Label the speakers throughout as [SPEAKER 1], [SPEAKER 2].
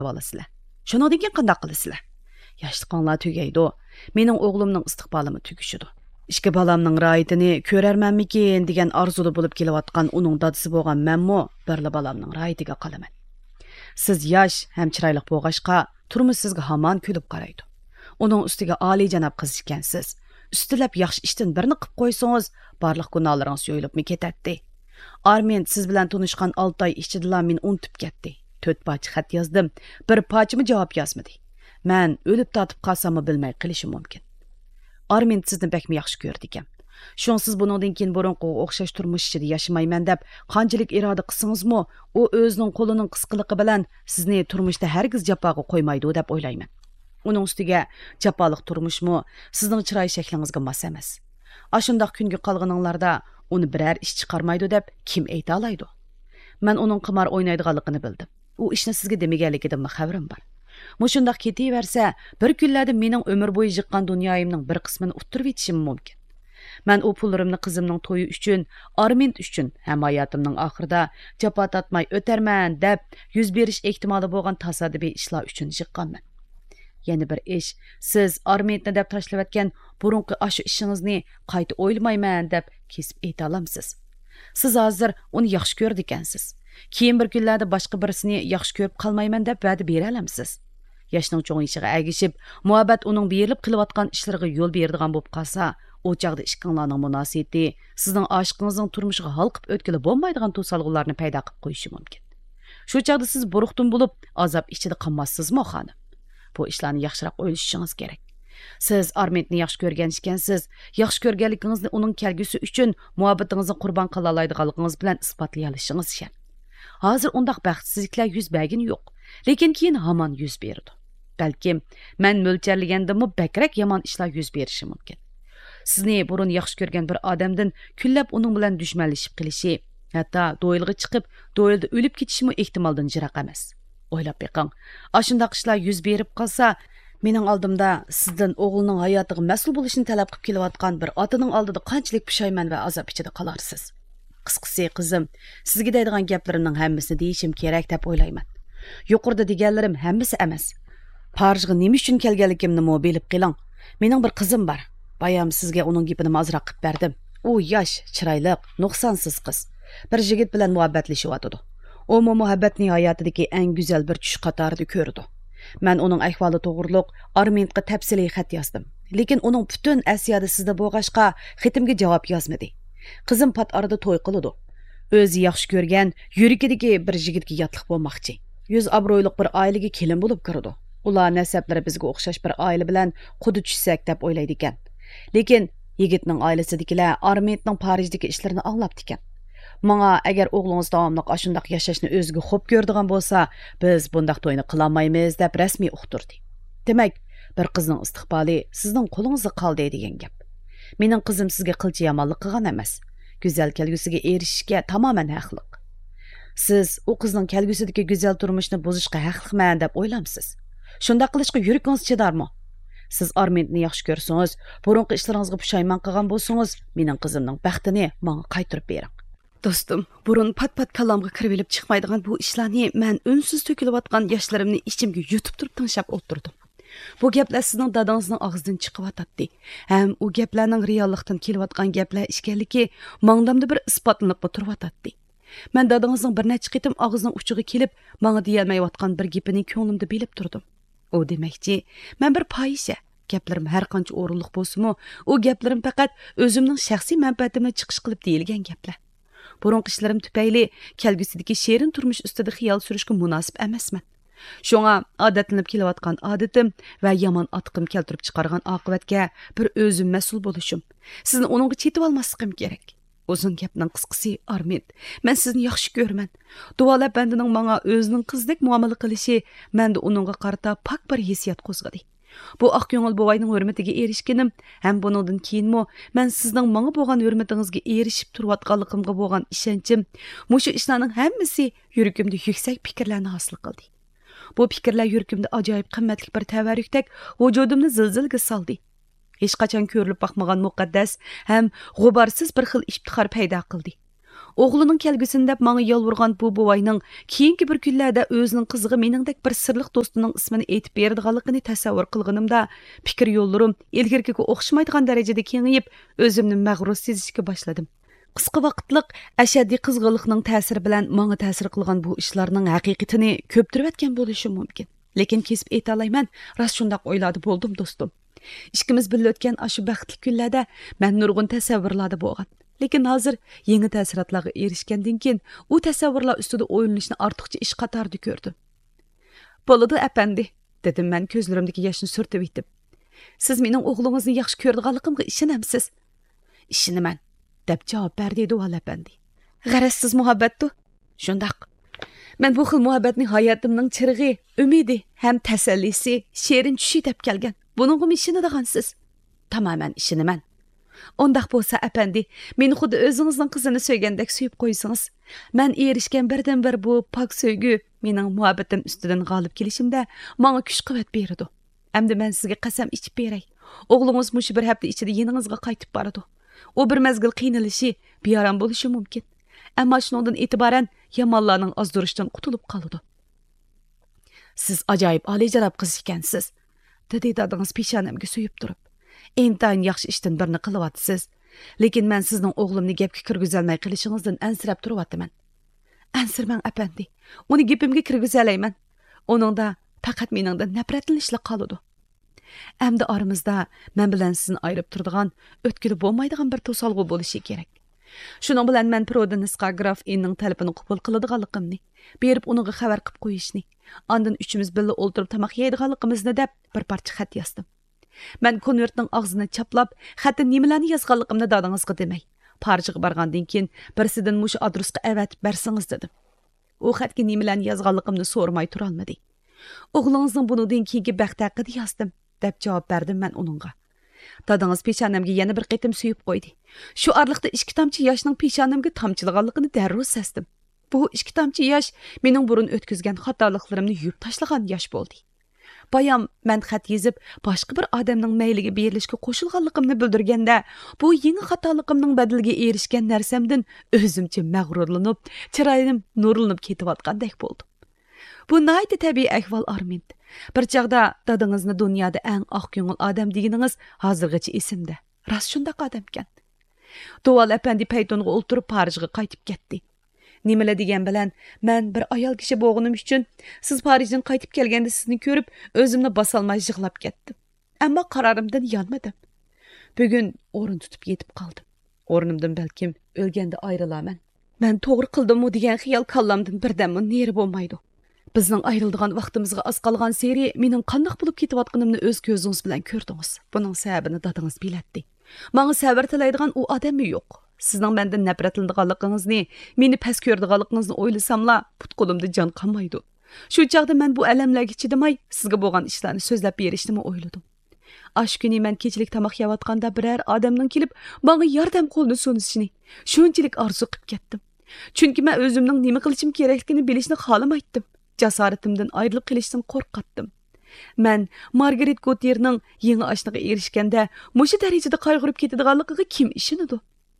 [SPEAKER 1] olasizlar. Shundan keyin qanday qilasizlar? Yoshliqinglar tugaydi. Mening o'g'limning istiqbolimi tugishidi. İşki balamның rayitini ko'rarmanmikin degan arzuli bo'lib kelayotgan uning dadisi bo'lgan menmo birla balamның rayitiga qolaman. Siz yosh ham chiroyli bo'lg'ashqa turmush sizga hamon kulib qaraydi. Uning ustiga oliyjanob qiz ekansiz. Ustilab yaxshi ishdan birini qilib qo'ysangiz, barliq gunohlaringiz yo'yilibmi ketadi. Armen siz bilan tanishgan 6 oy ichida men unutib ketdi. 4 poch xat yozdim, bir pochimi javob yozmadi. Men o'lib tatib qolsammi bilmay qilishim mumkin. Armen sizni bakmi yaxshi ko'rdi ekan. Shunsiz buningdan keyin burunqi o'xshash turmush ichida yashamayman deb qanchalik iroda qilsangizmi, u o'zining qo'lining qisqaligi bilan sizni turmushda hargiz jafoga qo'ymaydi deb o'ylayman. Uning ustiga jafoliq turmushmi sizning chiroy shaklingizga mos emas. Ashundaq kunga qolganinglarda uni biror ish chiqarmaydi deb kim ayta oladi? Men uning qimor o'ynaydiganligini bildim. U ishni sizga demaganligidan xabarim bor. Mushundaq ketaversa, bir kunlarda mening umr bo'yi yiqqan dunyoyimning bir qismini uttirib etishim mumkin. Men u pullarimni qizimning to'yi uchun, Armin uchun ham hayotimning oxirida jafo tatmay o'tarman deb yuz berish ehtimoli bo'lgan tasodifiy ishlar uchun yiqqanman. Yana bir ish, siz Arminni deb tashlayotgan burunqi ashu ishingizni qayta o'ylamayman deb kesib ayta olamsiz. Siz hozir uni yaxshi ko'rdi ekansiz. Keyin bir kunlarda boshqa birisini yaxshi ko'rib qolmayman deb va'da bera olamsiz. Yoshning cho'ng'ishiga agishib, muhabbat uning berilib qilayotgan ishlariga yo'l beradigan bo'lib qolsa, o chaqda ishqinglarning munosabati sizning oshiqingizning turmushiga halqib o'tkili bo'lmaydigan to'salg'ularni paydo qilib qo'yishi mumkin. Shu chaqda siz buruqdan bo'lib, azob ichida qolmassizmi, xonim? Bu ishlarni yaxshiroq o'ylashingiz kerak. Siz Armentni yaxshi ko'rgan ekansiz, yaxshi ko'rganligingizni uning kelgusi uchun muhabbatingizni qurbon qila oladiganligingiz bilan isbotlay olishingiz shart. Hozir undaq baxtsizliklar yuz bergani yo'q, lekin keyin hamon yuz berdi. Balkim men mo'ljalligandimmi bakrak yomon ishlar yuz berishi mumkin. Sizni burun yaxshi ko'rgan bir odamdan kunlab uning bilan dushmanlashib qilishi, hatto do'yilga chiqib, do'yilda o'lib ketishimi ehtimoldan jiroq emas. O'ylab beqing, ashundaq ishlar yuz berib qolsa, mening oldimda sizdan o'g'lining hayotiga mas'ul bo'lishini talab qilib kelayotgan bir otaning oldida qanchalik pushaymon va azob ichida qolarsiz. Qisqasi qizim, sizga deydigan gaplarimning hammasini deyishim kerak deb o'ylayman. Yuqorida deganlarim hammasi emas. Parijga nima uchun kelganligimni mo bilib qiling. Mening bir qizim bor. Bayam sizga uning gapini ozroq qilib berdim. U yosh, chiroyli, nuqsonsiz qiz. Bir yigit bilan muhabbatlashyotdi. U muhabbatning hayotidagi eng go'zal bir tush qatorida ko'rdi. Men uning ahvoli to'g'riliq Armentga tafsiliy xat yozdim. Lekin uning butun asiyada sizda bo'lg'ashqa xatimga javob yozmadi. Qizim pat arada to'y qiladi. O'zi yaxshi ko'rgan, yuragidagi bir yigitga yotliq bo'lmoqchi. Yuz obro'yliq bir oilaga kelin bo'lib kirdi. Ular nasablari bizga o'xshash bir oila bilan qudi tushsak deb o'ylaydi ekan. Lekin yigitning oilasidagilar Armentning Parijdagi ishlarini anglabdi ekan. Menga agar o'g'lingiz davomli ashundaq yashashni o'ziga xo'p ko'rdigan bo'lsa, biz bundaq to'yni qilolmaymiz deb rasmiy uqtirdi. Demak, bir qizning istiqboli sizning qo'lingizda qoldi degan gap. Mening qizim sizga qilcha yomonlik qilgan emas. Go'zal kelgusiga erishishga tamoman haqliq. Siz u qizning kelgusidagi go'zal turmushni buzishga haqliman deb o'ylamsiz. Shunda qilishga yuragingiz chidarmi? Siz Armentni yaxshi ko'rsangiz, burunqi ishlaringizga pushaymon qilgan bo'lsangiz, mening qizimning baxtini menga qaytarib bering. Do'stim, burun pat-pat kalomga kirib olib chiqmaydigan bu ishlarni men unsiz to'kilayotgan yoshlarimni ichimga yutib turib tinglab o'tirdim. Bu gaplar sizning dadangizning og'zidan chiqyotdi. Ham u gaplarning reallikdan kelayotgan gaplar ekanligi mangdamda bir isbotlanib turibdi. Men dadangizning bir necha qitim og'zining uchiga kelib, menga deyolmayotgan bir gapini ko'nglimda bilib turdim. O demakchi, men bir poyisha. Gaplarim har qancha o'rinliq bo'lsa-mu, u gaplarim faqat o'zimning shaxsiy manfaatimga chiqish qilib deyilgan gaplar. Burunqi ishlarim tufayli kelgusidagi sherin turmush ustida xiyol surishga munosib emasman. Shunga odatlanib kelayotgan odatim va yomon atqim keltirib chiqargan oqibatga bir o'zim mas'ul bo'lishim. Sizni uningga chetib olmasligim kerak. Uzun gapning qisqasi, Arment, men sizni yaxshi ko'raman. Duolab bandining menga o'zining qizdek muomala qilishi menda uningga qarata pak bir hissiyat qo'zg'adi. Bu oq ko'ngil buvayning hurmatiga erishganim ham buningdan keyinmi men sizning menga bo'lgan hurmatingizga erishib turayotganligimga bo'lgan ishonchim, mushu ishlarning hammasi yuragimda yuksak fikrlarni hosil qildi. Bu fikrlar yuragimda ajoyib qimmatli bir tavarrukdek vujudimni zilzilga soldi. Hech qachon ko'rilib boqmagan muqaddas ham g'uborsiz bir xil iftixor paydo qildi. O'g'lining kelgusin deb menga yolvurgan bu buvayning keyingi bir kunlarda o'zining qiziga meningdek bir sirliq do'stining ismini aytib beradiganligini tasavvur qilganimda fikr yo'llarim ilgirkiga o'xshamaydigan darajada kengayib, o'zimni mag'rur sezishga boshladim. Qisqa vaqtliq ashaddiy qizg'inlikning ta'siri bilan menga ta'sir qilgan bu ishlarning haqiqatini ko'ptirayotgan bo'lishi mumkin. Lekin kesib ayta olmayman, rost shundoq o'yladi bo'ldim do'stim. Ikkimiz birga o'tgan shu baxtli kunlarda men nurg'un tasavvurlarda bo'lgan. Lekin hozir yangi ta'sirotlarga erishgandan keyin u tasavvurlar ustida o'ylanishni ortiqcha ish qatorida ko'rdim. "Bo'ladi, apandi", dedim men ko'zlarimdagi yoshni surtib etib. "Siz mening o'g'lingizni yaxshi ko'radiganligimga ishonamsiz?" "Ishonaman", deb javob berdi Duval apandi. "G'arazsiz muhabbatdu?" "Shundoq. Men bu xil muhabbatning hayotimning chirig'i, umidi ham tasallisi, sherin tushi deb kelgan. Buningga ishonadigansiz?" "Tamoman ishonaman." "Ondaq bo'lsa, apandi, meni xuddi o'zingizning qizini söygandek suyib qo'ysangiz, men erishgan birdan-bir bu pok söygü mening muhabbatim ustidan g'olib kelishimda menga kuch-quvvat beradi. Endi men sizga qasam ichib beray. O'g'lingiz mushu bir hafta ichida yeningizga qaytib boradi. U bir mezgil qiynalishi, bearam bo'lishi mumkin. Ammo shundan e'tiboran yomonlarning ozdirishdan qutulib qoladi." "Siz ajoyib oliyjanob qiz ekansiz", dedi dadingiz peshonamga suyib turib. "Intayin yaxshi ishdan birini qilyapsiz. Lekin men sizning o'g'limni gapga kirgizolmay qilishingizdan ansirab turyapman." "Ansirmang apandi. Uni gapimga kirgizalayman. Uningda faqat meningdan nafratlanishli qoladi. Endi oramizda men bilan sizni ayirib turadigan, o'tkili bo'lmaydigan bir to'solg'u bo'lishi kerak. Shuning bilan men Prodenisqa graf Inning talabini qabul qiladiganligimni, berib uniga xabar qilib qo'yishni, ondan uchimiz birga o'ltirib tamoq yeydiganligimizni deb bir parcha xat yozdim. Men konvertning og'zini chaplab, xatda nimalarni yozganligimni dadingizga demay, Parijga borgandan keyin birsidan mush adresga avatib bersangiz dedim. U xatga nimalarni yozganligimni so'ramay tura olmadi. "O'g'lingizning buningdan keyingi baxt haqida yozdim", deb javob berdim men uningga. Dadingiz peshonamga yana bir qitim suyib qo'ydi. Shu orliqda 2 tomchi yoshning peshonamga tomchilaganligini darrov sezdim. Bu 2 tomchi yosh mening burun o'tkazgan xatoliklarimni yuvib tashlagan yosh bo'ldi. Bayam men xat yozib, boshqa bir odamning mayliga berilishga qo'shilganligimni bildirganda, bu yangi xatoligimning badaliga erishgan narsamdan o'zimcha mag'rurlanib, chiroyim nurlanib ketayotgandek bo'ldim. Bu naydi tabiiy ahvol Armand. Bir chaqda dadingizni dunyoda eng oq ko'ngil odam deganingiz hozirgacha esimda. Rost shunday odam ekan. Duval apandi paytonga o'ltirib Parijga qaytib ketdi. Nimalar degan bilan men bir ayol kishi bo'lganim uchun siz Parijdan qaytib kelganda sizni ko'rib o'zimni bosolmay yig'lab ketdim. Ammo qarorimdan yonmadim. Bugun o'rin tutib yetib qoldim. O'rnimdan balkim o'lganda ayrilaman. Men to'g'ri qildimmi degan xiyol kallamdan birdammi neri bo'lmaydi. Bizning ayrildigan vaqtimizga az qolgan seri mening qandoq bo'lib ketayotganimni o'z ko'zingiz bilan ko'rdingiz. Buning sababini dadingiz bilatdi. Menga sabr tilaydigan u odammi yo'q. Sizning mendan nafratlanadiganligingizni, meni past ko'radiganligingizni o'ylasamla, put qo'limda jon qolmaydi. Shu chaqda men bu alamlarga chidamay, sizga bo'lgan ishlarni so'zlab berishni o'yladim. Ash kuni men kechilik tamoq yeyotganda biror odamning kelib, menga yordam qo'lini sunishini shunchalik orzu qilib ketdim. Chunki men o'zimning nima qilishim kerakligini bilishni xohlamaydim. Jasoratimdan ayrilib qilishdan qo'rqatdim. Men Margaret Gautierning yangi oshnaga erishganda, mushu darajada qayg'urib ketadiganligiga kim ishonadi?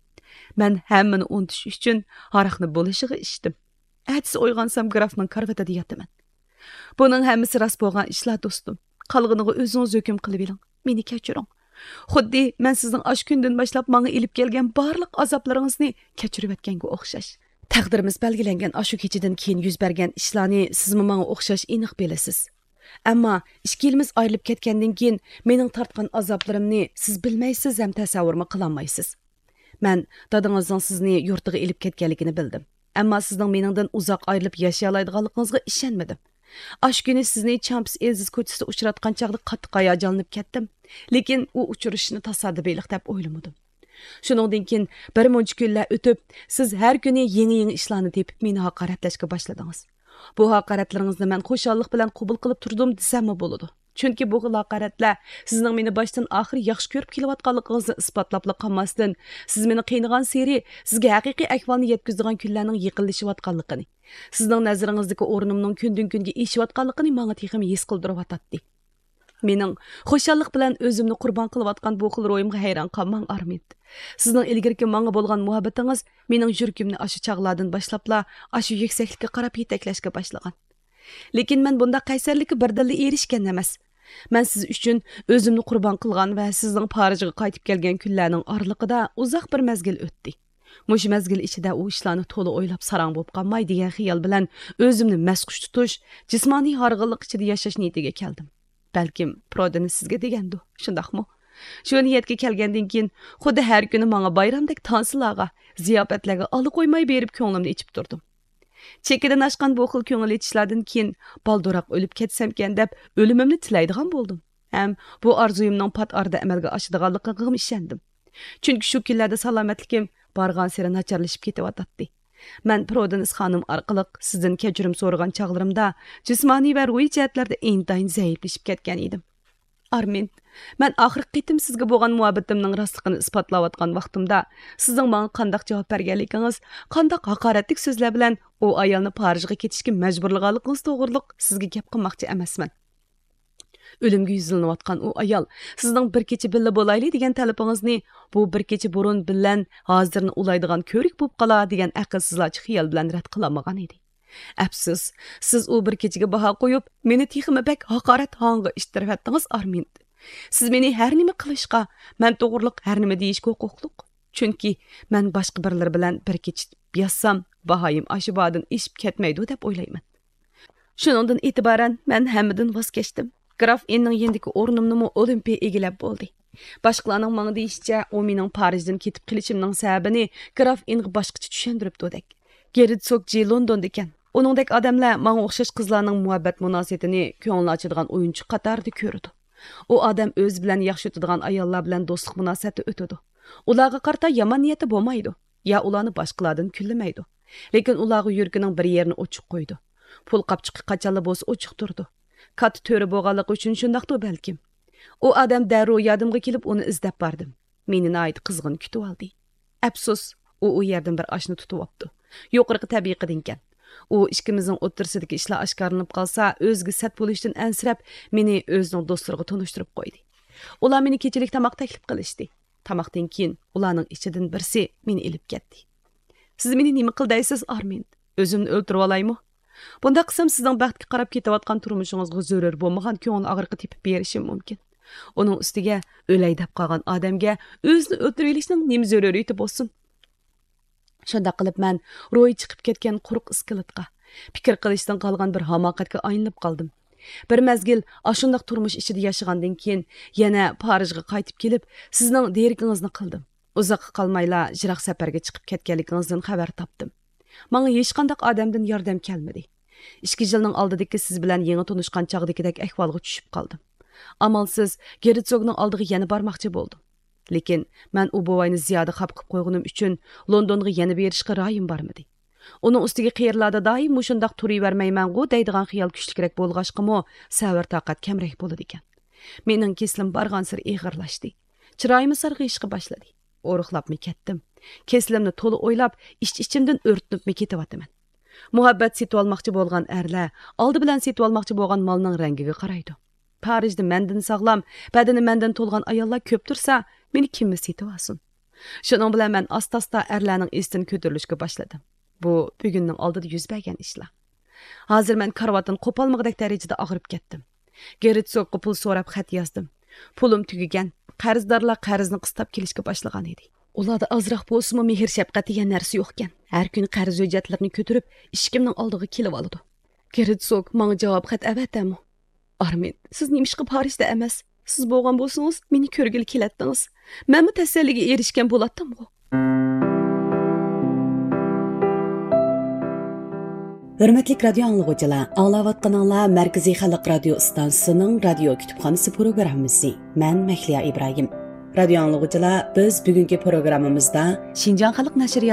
[SPEAKER 1] Men hammani unutish uchun haraqni bo'lishiga ichdim. Atsi o'yg'onsam grafning karvatida yotaman. Buning hammasi rost bo'lgan ishlar do'stim. Qolganiga o'zingiz hukm qilib oling. Meni kechiring. Xuddi men sizning ash kundan boshlab menga ilib kelgan barliq azoblaringizni kechirib o'tganga o'xshash. Taqdirimiz belgilangan ashu kechidan keyin yuz bergan ishlarni sizmi menga o'xshash aniq bilasiz. Ammo 2 yilimiz ayrilib ketgandan keyin mening tortgan azoblarimni siz bilmaysiz ham tasavvurmi qilolmaysiz. Men dadingizning sizni yurtiga ilib ketganligini bildim. Ammo sizning meningdan uzoq ayrilib yashay oladiganligingizga ishonmadim. Ash kuni sizni Champs-Élysées ko'chasida uchratgan chaqda qattiq hayajonlanib ketdim. Lekin u uchrashishni tasodifiylik deb o'ylamadim. Shuningdan keyin bir muncha kunlar o'tib, siz har kuni yangi ishlarni tepib meni haqoratlashga boshladingiz. Bu haqoratlaringizni men xo'shallik bilan qabul qilib turdim desammi bo'ladi. Chunki bu haqoratlar sizning meni boshdan oxir yaxshi ko'rib kelayotganligingizni isbotlab qolmasdan, siz meni qiynagan seri sizga haqiqiy ahvolni yetkazadigan kunlarning yaqinlashayotganligini, sizning nazaringizdagi o'rnimning kundan kunga eshiyotganligini menga texim his qildiryotdi. Mening xo'shallik bilan o'zimni qurbon qilayotgan bu xil ro'yimga hayron qolmang Armin. Sizning ilgirki menga bo'lgan muhabbatingiz mening yuragimni aşı chaqlardan boshlabla aşı yuksaklikka qarab yetaklashga boshlagan. Lekin men bunda qaysarlikka birdilla erishgan emas. Men siz uchun o'zimni qurbon qilgan va sizning Parijga qaytib kelgan kunlarning oraliqida uzoq bir mezgil o'tdi. Mush mezgil ichida u ishlarni to'la o'ylab sarang bo'lib qolmay degan xiyol bilan o'zimni masqush tutish, jismoniy harg'inlik ichida yashash niyatiga keldim. Balkim Prodani sizga degandu, shundaqmi? Shu niyatga kelgandan keyin xuddi har kuni menga bayramdek tansilarga, ziyofatlarga olib qo'ymay berib ko'nglimni ichib turdim. Chekidan oshgan bu xil ko'ngil etishlardan keyin balduroq o'lib ketsamkan deb o'limimni tilaydigan bo'ldim. Ham bu orzuyimning pat orada amalga oshadiganligiga ishondim. Chunki shu kunlarda salomatligim bargan sari nacharlashib ketyapti. Men Prodans xonim orqali sizdan kechirim so'ragan chog'larimda jismoniy va ruhiy jihatlarda intayin zaiflashib ketgan edim. Armin, men oxirgi qitim sizga bo'lgan muhabbatimning rostligini isbotlayotgan vaqtimda sizning menga qanday javob berganligingiz, qanday haqoratlik so'zlar bilan u ayolni Parijga ketishga majburlaganligingiz to'g'riliq sizga gap qilmoqchi emasman. Ölümge yüzlanayotgan u ayol sizning bir kecha billa bo'layli degan talabingizni bu bir kecha burun bilan hozirni ulaydigan ko'rik bo'lib qola degan aqlsizlarcha xiyol bilan rad qilamagan edi. Afsus, siz u bir kechaga baho qo'yib, meni texmi bak haqorat hong'i ishtirib etdingiz Armin. Siz meni har nima qilishga, men to'g'riliq har nima deyishga huquqliq. Chunki men boshqa birlar bilan bir kecha yassam, bahoyim ashibodan ishib ketmaydi deb o'ylayman. Shuningdan e'tiboran men hammadan voz kechdim. Graf Enning yendiki o'rnimni Olimpiya egilab bo'ldi. Boshqalarning menga deyishicha, u mening Parijdan ketib qilishimning sababini Graf Enga boshqacha tushuntiribdi. Geritsok J Londonda ekan. Uningdek odamlar menga o'xshash qizlarning muhabbat munosabatini ko'ngil ochadigan o'yinchi qatorida ko'rdi. U odam o'z bilan yaxshi o'tadigan ayollar bilan do'stlik munosabati o'tadi. Ularga qarta yomon niyati bo'lmaydi, ya ularni boshqalardan kullamaydi. Lekin ularga yurgining bir yerini ochiq qo'ydi. Pul qapchiqi qachonli bo'lsa ochiq turdi. Kat töre bo'lganligi uchun shundaqdir balkim. U odam darrov yodimga kelib uni izlab bordim. Meni nayt qizg'in kutib oldi. Afsus, u yerdan bir oshni tutib olibdi. Yuqorqi tabiiy qidinkan. U ikkimizning o'ttirsidagi ishlar oshkorlanib qolsa, o'zga sat bo'lishdan ansirab, meni o'zining do'stlariga tanishtirib qo'ydi. Ular meni kechilik tomoq taklif qilishdi. Tomoqdan keyin ularning ichidan birsi meni ilib ketdi. Siz meni nima qildaysiz, Armin? O'zimni o'ltirib olaymi? Bunda qism sizning baxtga qarab ketayotgan turmushingizga zarar bo'lmagan ko'ngil og'riqi tepib berishim mumkin. Uning ustiga o'lay deb qolgan odamga o'zini o'ltirib olishning nima zaruriyati bo'lsin? Shunda qilib men ro'yi chiqib ketgan quruq iskeletga, fikr qilishdan qolgan bir hamoqatga aylanib qoldim. Bir mezgil ashundoq turmush ichida yashagandan keyin yana Parijga qaytib kelib, sizning derigingizni qildim. Uzoqqa qolmayla jiroq safarga chiqib ketganligingizdan xabar topdim. Menga hech qanday odamdan yordam kelmadi. 2 yilning oldidagi siz bilan yangi tanishgan chog'dagidek ahvolga tushib qoldim. Amalsiz Geritsogning oldiga yana bormoqchi bo'ldim. Lekin men u buvayni ziyoda xap qilib qo'yganim uchun Londonga yana berishga ra'yim bormadi. Uning ustiga qiyirlarda doim mushundaq turavermayman-ku deydigan xiyol kuchliroq bo'lg'ashqimi, savr toqat kamroq bo'ladi ekan. Mening keslim bargan sir ig'irlashdi. Chiroyim sarg'ishga boshladi. O'riqlabmi ketdim. Keslimni to'la o'ylab, ichimdan o'rtinibmi ketyapman. Muhabbat setib olmoqchi bo'lgan erlar oldi bilan setib olmoqchi bo'lgan molning rangiga qaraydi. Parijda mendan sog'lom, badani mendan to'lgan ayollar ko'p tursa, meni kimmi setib olsin? Shuning bilan men asta-asta erlarning esdan ko'tarilishga boshladim. Bu bugunning oldida yuz bergan ishlar. Hozir men karvatdan qo'polmag'dak darajada og'rib ketdim. Geritsokqa pul so'rab xat yozdim. Pulim tugagan, qarzdorlar qarzni qistab kelishga boshlagan edi. Ularda azroq bo'lsa-mu mehr shafqat degan narsa yo'q ekan. Har kun qarz hujjatlarini ko'tarib, ishkimning oldiga kelib oladi. Geritsok menga javob xat avatami? Armin, siz nimishqa Parijda emas? Siz bo'lgan bo'lsangiz, meni ko'rgil kelatdingiz. Menmi tasalliga erishgan bo'latdim-ku.
[SPEAKER 2] Hürmetli radyo anlıqçılar, anlayatqanlar Merkezi Xalq Radio stansiyasining radio kutubxonasi programmasi. Men Mahliya İbrahim. Radio anlıqçılar, biz bugungi programmamizda
[SPEAKER 1] Şinjan Xalq nashriyoti